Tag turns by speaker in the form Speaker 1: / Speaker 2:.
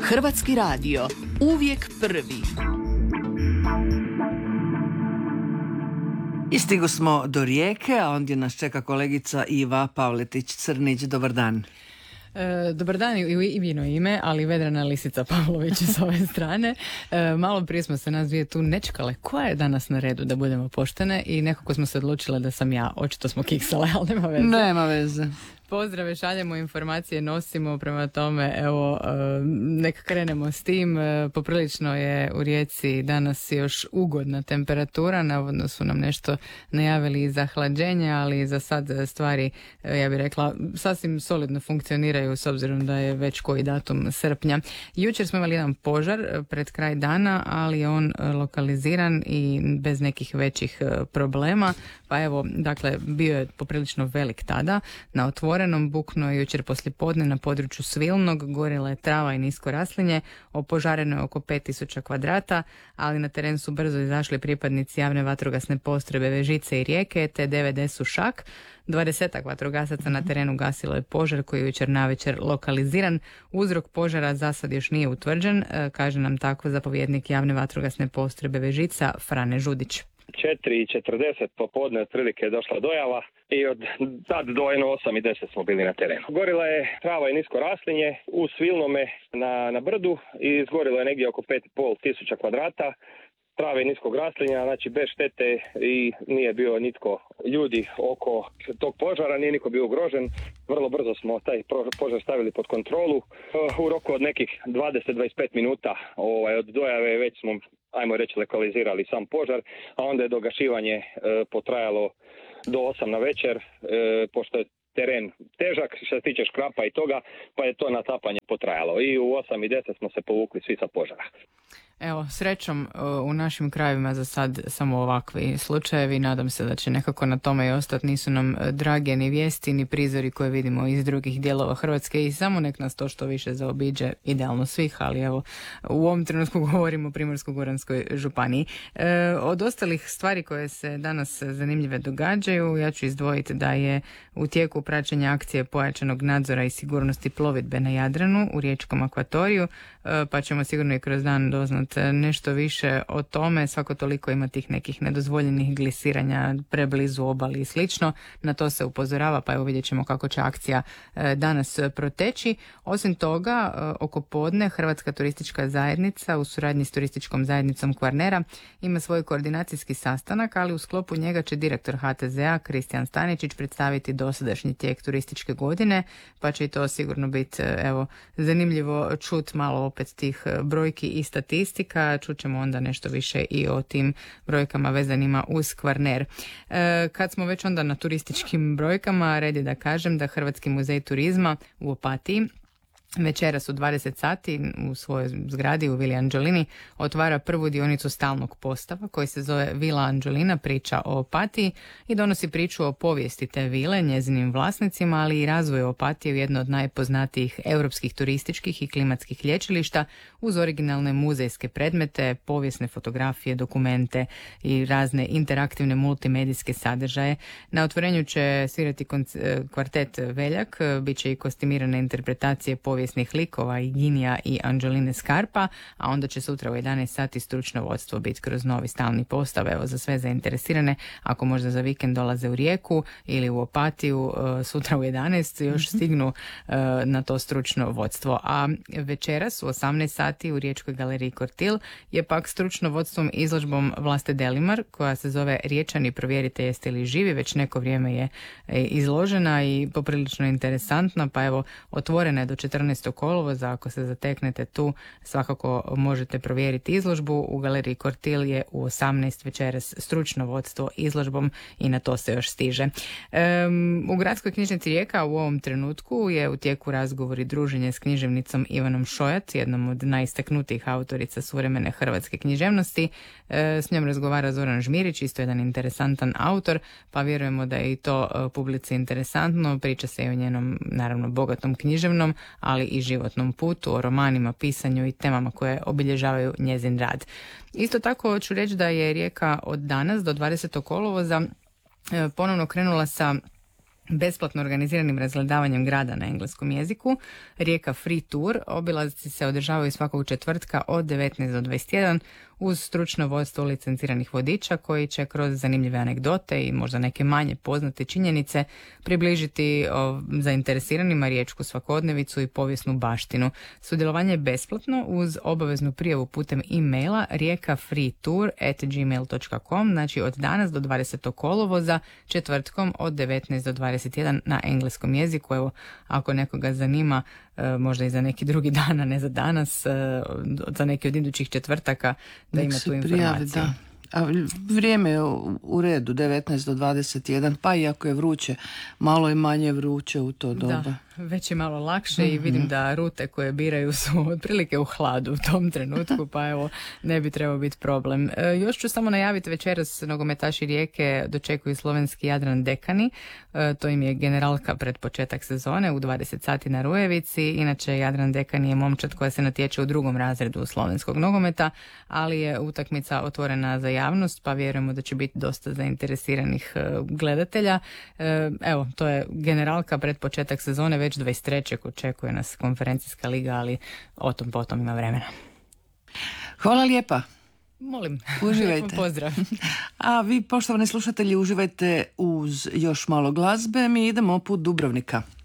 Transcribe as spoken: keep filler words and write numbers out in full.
Speaker 1: Hrvatski radio, uvijek prvi.
Speaker 2: I stigo smo do Rijeke, a ondje nas čeka kolegica Iva Pavletić-Crnić. Dobar dan.
Speaker 3: E, dobar dan i Ivino ime, ali Vedrana Lisica Pavlović s ove strane. E, malo prije smo se nas dvije tu nečekale. Koja je danas na redu, da budemo poštene, i nekako smo se odlučile da sam ja. Očito smo kiksale, ali nema veze.
Speaker 2: Nema veze.
Speaker 3: Pozdrave, šaljemo, informacije nosimo, prema tome, evo, neka krenemo s tim. Poprilično je u Rijeci danas još ugodna temperatura, navodno su nam nešto najavili i zahlađenja, ali za sad stvari, ja bih rekla, sasvim solidno funkcioniraju s obzirom da je već koji datum srpnja. Jučer smo imali jedan požar pred kraj dana, ali je on lokaliziran i bez nekih većih problema, pa evo, dakle, bio je poprilično velik tada, na otvorenom. Buknuo je jučer poslijepodne na području Svilnog, gorila je trava i nisko raslinje, opožareno je oko pet tisuća kvadrata, ali na teren su brzo izašli pripadnici javne vatrogasne postrojbe Vežice i Rijeke te D V D Sušak. Dvadesetak vatrogasaca na terenu gasilo je požar koji je jučer navečer lokaliziran. Uzrok požara za sad još nije utvrđen, kaže nam tako zapovjednik javne vatrogasne postrojbe Vežica Frane Žudić.
Speaker 4: četiri i četrdeset popodne otprilike je došla dojava i od tad do osam i deset smo bili na terenu. Gorila je trava i nisko raslinje u Svilnome na, na brdu i izgorilo je negdje oko pet i pol tisuća kvadrata trave i niskog raslinja, znači bez štete, i nije bio nitko ljudi oko tog požara, nije niko bio ugrožen. Vrlo brzo smo taj požar stavili pod kontrolu. U roku od nekih dvadeset do dvadeset pet minuta ovaj, od dojave već smo, ajmo reći, lokalizirali sam požar, a onda je dogašivanje e, potrajalo do osam na večer, e, pošto je teren težak što se tiče škrapa i toga, pa je to natapanje potrajalo i u osam i deset smo se povukli svi sa požara.
Speaker 3: Evo, srećom u našim krajevima za sad samo ovakvi slučajevi. Nadam se da će nekako na tome i ostati. Nisu nam drage ni vijesti ni prizori koje vidimo iz drugih dijelova Hrvatske i samo nek nas to što više zaobiđe, idealno svih, ali evo, u ovom trenutku govorimo o Primorsko-goranskoj županiji. E, od ostalih stvari koje se danas zanimljive događaju, ja ću izdvojiti da je u tijeku praćenja akcije pojačanog nadzora i sigurnosti plovidbe na Jadranu u riječkom akvatoriju, e, pa ćemo sigurno i kroz dan doznati nešto više o tome. Svako toliko ima tih nekih nedozvoljenih glisiranja preblizu obali i slično. Na to se upozorava, pa evo vidjet ćemo kako će akcija danas proteći. Osim toga, oko podne Hrvatska turistička zajednica u suradnji s turističkom zajednicom Kvarnera ima svoj koordinacijski sastanak, ali u sklopu njega će direktor H T Z-a Kristijan Staničić predstaviti dosadašnji tijek turističke godine, pa će i to sigurno biti, evo, zanimljivo čut malo opet tih brojki i statistika. Čućemo onda nešto više i o tim brojkama vezanima uz Kvarner. E, kad smo već onda na turističkim brojkama, red je da kažem da Hrvatski muzej turizma u Opatiji večeras u dvadeset sati u svojoj zgradi u Vili Anđelini otvara prvu dionicu stalnog postava koji se zove Vila Anđelina, priča o Opatiji, i donosi priču o povijesti te vile, njezinim vlasnicima, ali i razvoju Opatije u jedno od najpoznatijih europskih turističkih i klimatskih lječilišta uz originalne muzejske predmete, povijesne fotografije, dokumente i razne interaktivne multimedijske sadržaje. Na otvorenju će svirati kvartet Veljak, bit će i kostimirane interpretacije povijesnih likova i Ginija i Anđeline Skarpa, a onda će sutra u jedanaest sati stručno vodstvo biti kroz novi stalni postav. Evo, za sve zainteresirane, ako možda za vikend dolaze u Rijeku ili u Opatiju, sutra u jedanaest još stignu na to stručno vodstvo. A večeras u osamnaest sati u Riječkoj galeriji Kortil je pak stručno vodstvom izložbom Vlaste Delimar, koja se zove Riječani, provjerite jeste li živi, već neko vrijeme je izložena i poprilično interesantna, pa evo, otvorena je do četrnaestog kolovoza. Ako se zateknete tu, svakako možete provjeriti izložbu. U galeriji Kortil je u osamnaest večeras stručno vodstvo izložbom i na to se još stiže. Um, u Gradskoj knjižnici Rijeka u ovom trenutku je u tijeku razgovor i druženje s književnicom Ivanom Šojat, jednom od najistaknutijih autorica suvremene hrvatske književnosti. E, s njom razgovara Zoran Žmirić, isto jedan interesantan autor, pa vjerujemo da je i to e, publici interesantno. Priča se i o njenom, naravno, bogatom književnom, ali i životnom putu, o romanima, pisanju i temama koje obilježavaju njezin rad. Isto tako ću reći da je Rijeka od danas do dvadesetog kolovoza ponovno krenula sa besplatno organiziranim razgledavanjem grada na engleskom jeziku. Rijeka Free Tour obilaznice se održavaju svakog četvrtka od devetnaest do dvadeset jedan uz stručno vodstvo licenciranih vodiča koji će kroz zanimljive anegdote i možda neke manje poznate činjenice približiti o, zainteresiranima riječku svakodnevicu i povijesnu baštinu. Sudjelovanje je besplatno uz obaveznu prijavu putem e-maila rijekafreetour at gmail dot com, znači od danas do dvadesetog kolovoza, četvrtkom od devetnaest do dvadeset jedan na engleskom jeziku. Evo, ako nekoga zanima, možda i za neki drugi dan, a ne za danas, za neki od idućih četvrtaka, da ima tu informaciju. Prijavi, da.
Speaker 2: A vrijeme je u redu, devetnaest do dvadeset jedan, pa i ako je vruće, malo je manje vruće u to doba. Da,
Speaker 3: već je malo lakše mm-hmm. i vidim da rute koje biraju su otprilike u hladu u tom trenutku, pa evo, ne bi trebao biti problem. E, još ću samo najaviti, večeras nogometaši Rijeke dočekuju slovenski Jadran Dekani, e, to im je generalka pred početak sezone u dvadeset sati na Rujevici. Inače, Jadran Dekani je momčad koja se natječe u drugom razredu slovenskog nogometa, ali je utakmica otvorena za javnost, pa vjerujemo da će biti dosta zainteresiranih e, gledatelja. E, evo, to je generalka pred početak sezone, već dvadeset trećeg očekuje nas konferencijska liga, ali o tom potom ima vremena.
Speaker 2: Hvala lijepa.
Speaker 3: Molim.
Speaker 2: Uživajte.
Speaker 3: Pozdrav.
Speaker 2: A vi, poštovani slušatelji, uživajte uz još malo glazbe. Mi idemo put Dubrovnika.